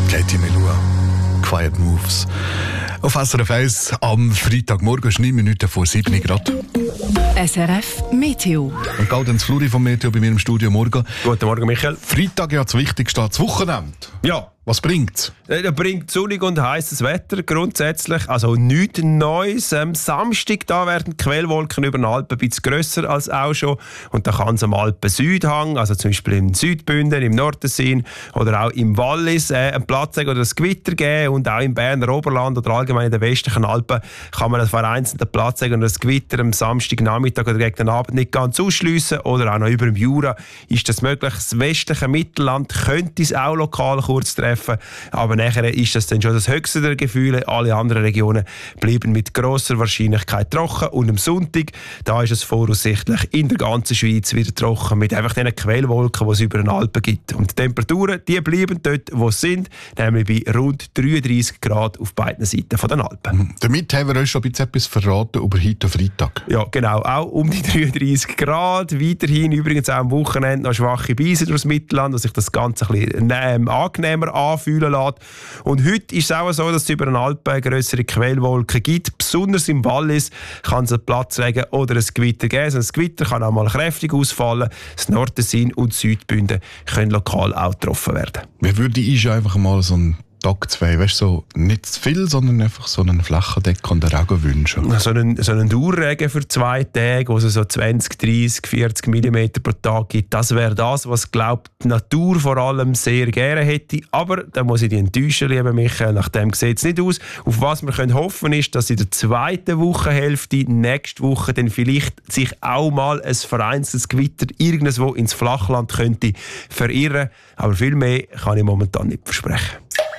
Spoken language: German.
Katie Melua, Quiet Moves. Auf SRF 1 am Freitagmorgen, 9 Minuten vor 7 Grad. SRF Meteo. Und Gaudenz Fluri vom Meteo bei mir im Studio morgen. Guten Morgen, Michael. Freitag ja das Wichtigste, das Wochenende. Ja. Was bringt's? Er bringt sonnig und heißes Wetter grundsätzlich, also nichts Neues. Am Samstag da werden die Quellwolken über den Alpen ein bisschen grösser als auch schon. Und da kann es am Alpen-Südhang, also zum Beispiel im Südbünden, im Nordtessin oder auch im Wallis einen Platz oder ein Gewitter geben. Und auch im Berner Oberland oder allgemein in den westlichen Alpen kann man einen vereinzelten Platz oder ein Gewitter am Samstagnachmittag oder gegen den Abend nicht ganz ausschliessen. Oder auch noch über dem Jura ist das möglich. Das westliche Mittelland könnte es auch lokal kurz treffen. Aber nachher ist das dann schon das höchste der Gefühle. Alle anderen Regionen bleiben mit grosser Wahrscheinlichkeit trocken. Und am Sonntag, da ist es voraussichtlich in der ganzen Schweiz wieder trocken, mit einfach den Quellwolken, die es über den Alpen gibt. Und die Temperaturen, die bleiben dort, wo sie sind, nämlich bei rund 33 Grad auf beiden Seiten von den Alpen. Damit haben wir euch schon ein bisschen etwas verraten über heute Freitag. Ja, genau. Auch um die 33 Grad. Weiterhin übrigens auch am Wochenende noch schwache Beise durchs Mittelland, dass sich das Ganze ein bisschen angenehmer anfühlen lässt. Und heute ist es auch so, dass es über den Alpen grössere Quellwolken gibt. Besonders im Wallis kann es einen Platzregen oder ein Gewitter geben. Also ein Gewitter kann auch mal kräftig ausfallen. Das Nordtessin und Südbünden können lokal auch getroffen werden. Wie würde ich einfach mal so einen Tag 2, weißt du, so nicht zu viel, sondern einfach so einen flachen und Regen wünschen? So einen Dauerregen für 2 Tage, wo es so 20, 30, 40 mm pro Tag gibt, das wäre das, was, glaube ich, die Natur vor allem sehr gerne hätte. Aber da muss ich dich enttäuschen, lieber Michael, nach dem sieht es nicht aus. Auf was wir können hoffen ist, dass in der zweiten Wochenhälfte, nächste Woche, dann vielleicht sich auch mal ein vereinzeltes Gewitter irgendwo ins Flachland könnte verirren. Aber viel mehr kann ich momentan nicht versprechen.